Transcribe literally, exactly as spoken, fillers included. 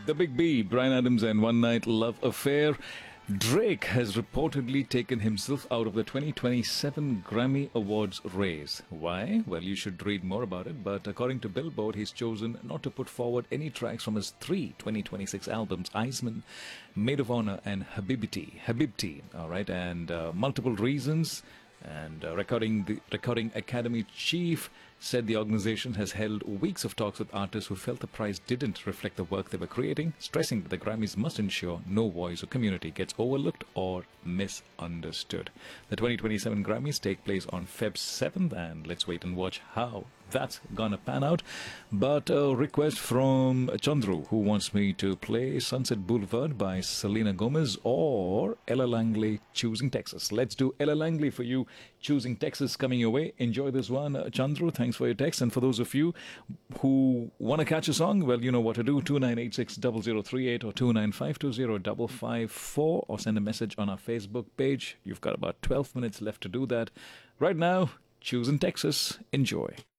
The Big B, Brian Adams and One Night Love Affair. Drake has reportedly taken himself out of the twenty twenty-seven Grammy Awards race. Why? Well, you should read more about it, but according to Billboard, he's chosen not to put forward any tracks from his three twenty twenty-six albums, Iceman, Maid of Honor, and Habibti. Habibti, all right, and uh, multiple reasons. And uh, recording the Recording Academy chief said the organization has held weeks of talks with artists who felt the prize didn't reflect the work they were creating, stressing that the Grammys must ensure no voice or community gets overlooked or misunderstood. The twenty twenty-seven Grammys take place on February seventh, and let's wait and watch how that's gonna pan out. But a request from Chandru, who wants me to play Sunset Boulevard by Selena Gomez or Ella Langley, Choosing Texas. Let's do Ella Langley for you, Choosing Texas, coming your way. Enjoy this one, uh, Chandru. Thanks for your text. And for those of you who want to catch a song, well, you know what to do. two nine eight six, zero zero three eight or two nine five two zero, five five four, or send a message on our Facebook page. You've got about twelve minutes left to do that. Right now, Choosing Texas. Enjoy.